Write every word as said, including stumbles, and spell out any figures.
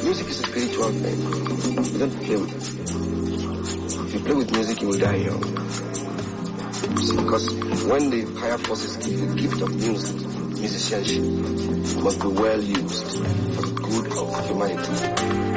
music is a spiritual thing. You don't play with it. If you play with music, you will die young. Because when the higher forces give you the gift of music, musicianship must be well used for the good of humanity.